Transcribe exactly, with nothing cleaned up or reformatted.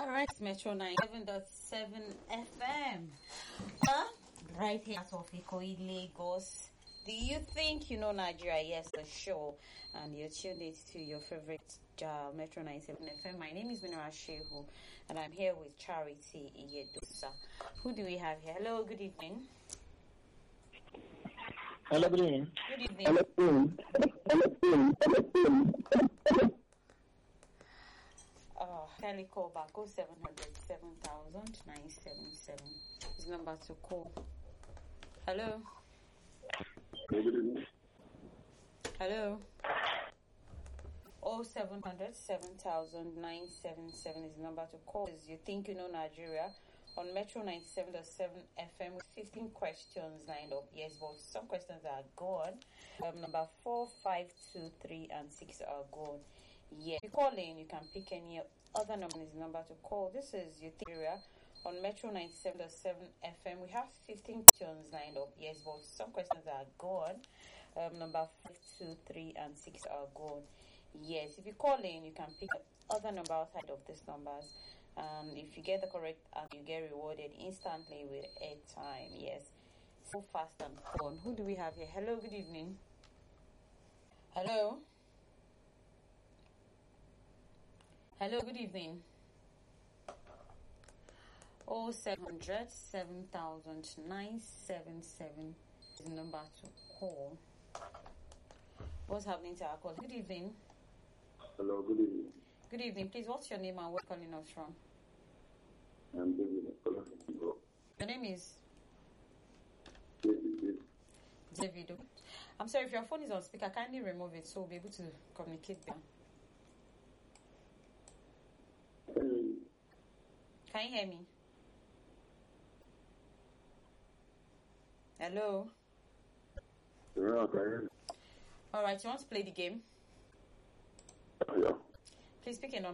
Alright, Metro ninety-seven point seven F M. Uh, right here out of Ikoyi, Lagos. Do you think you know Nigeria? Yes, the show. And you're tuned in to your favorite uh, Metro ninety-seven F M. My name is Minara Shehu, and I'm here with Charity Iyedosa. Who do we have here? Hello, good evening. Hello, good evening. Good evening. Hello, good evening. Uh, kindly call back oh seven hundred seven thousand nine seven seven is number to call. Hello. Good evening. Hello. oh seven hundred seven thousand nine seven seven is the number to call. You think you know Nigeria on Metro ninety-seven point seven F M with fifteen questions lined up. Yes, but some questions are gone. Um, number four, five, two, three, and six are gone. Yes, if you call in, you can pick any other number. Is the number to call. This is your area on Metro ninety-seven point seven F M. We have fifteen questions lined up. Yes, but some questions are gone. Um, number five, two, three, and six are gone. Yes, if you call in, you can pick other number outside of these numbers. And if you get the correct answer, you get rewarded instantly with airtime. Yes, so fast and fun. Who do we have here? Hello, good evening. Hello. Hello, good evening. oh seven hundred seven thousand nine seven seven is the number to call. What's happening to our call? Good evening. Hello, good evening. Good evening. Please, what's your name and where calling us from? I'm David. Your name is? David. David. I'm sorry, if your phone is on speaker, kindly remove it so we'll be able to communicate better. Can you hear me? Hello? Yeah, okay. Alright, you want to play the game? Yeah. Please pick a number.